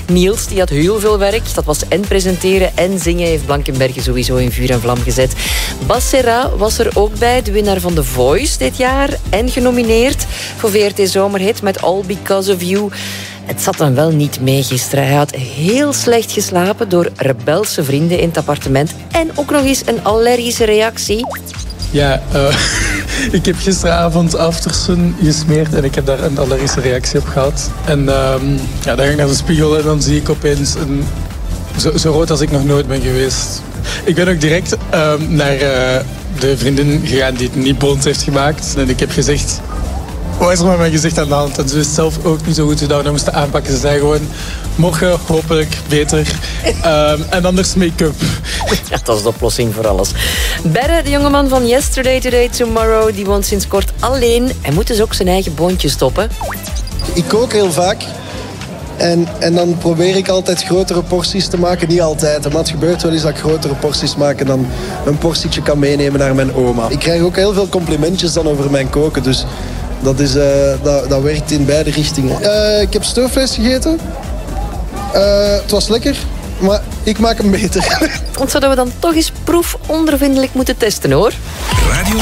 Niels, die had heel veel werk. Dat was en presenteren en zingen. Heeft Blankenberge sowieso in vuur en vlam gezet. Bas Serra was er ook bij, de winnaar van The Voice dit jaar. En genomineerd voor VRT Zomerhit met All Because of You. Het zat hem wel niet mee gisteren. Hij had heel slecht geslapen door rebelse vrienden in het appartement. En ook nog eens een allergische reactie. Ja, ik heb gisteravond Aftersun gesmeerd en ik heb daar een allergische reactie op gehad. En dan ga ik naar de spiegel en dan zie ik opeens zo rood als ik nog nooit ben geweest. Ik ben ook direct naar de vriendin gegaan die het niet blond heeft gemaakt. En ik heb gezegd, wat is er met mijn gezicht aan de hand? En ze wist zelf ook niet zo goed hoe dat we dat moesten aanpakken. Ze zei gewoon, morgen hopelijk beter. En anders make-up. Ja, dat is de oplossing voor alles. Berre, de jongeman van Yesterday, Today, Tomorrow, die woont sinds kort alleen. Hij moet dus ook zijn eigen boontje stoppen. Ik kook heel vaak. En dan probeer ik altijd grotere porties te maken. Niet altijd, maar het gebeurt wel eens dat ik grotere porties maak en dan een portietje kan meenemen naar mijn oma. Ik krijg ook heel veel complimentjes dan over mijn koken, dus dat werkt in beide richtingen. Ik heb stoofvlees gegeten. Het was lekker, maar ik maak hem beter. Want zouden we dan toch eens proefondervindelijk moeten testen, hoor.